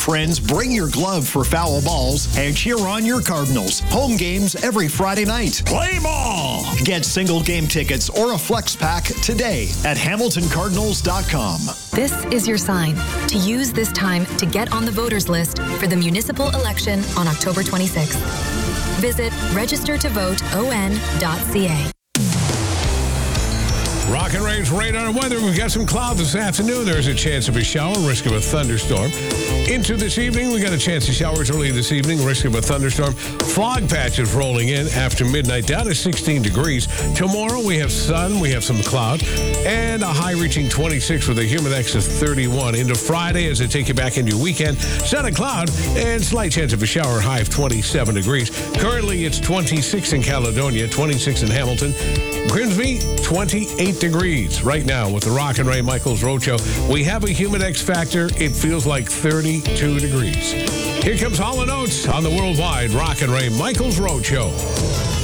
Friends, bring your glove for foul balls and cheer on your Cardinals. Home games every Friday night. Play ball! Get single game tickets or a flex pack today at HamiltonCardinals.com. This is your sign to use this time to get on the voters list for the municipal election on October 26th. Visit registertovoteon.ca. Rock and Ray's radar and weather. We've got some clouds this afternoon. There's a chance of a shower, risk of a thunderstorm. Into this evening, we got a chance of showers early this evening, risk of a thunderstorm. Fog patches rolling in after midnight, down to 16 degrees. Tomorrow, we have sun, we have some cloud, and a high reaching 26 with a humidex of 31. Into Friday, as I take you back into your weekend, sun and cloud, and slight chance of a shower, high of 27 degrees. Currently, it's 26 in Caledonia, 26 in Hamilton. Grimsby, 28 degrees right now with the Rock and Ray Michaels Road Show. We have a humidex factor. It feels like 32 degrees. Here comes Hall & Oates on the worldwide Rock and Ray Michaels Road Show.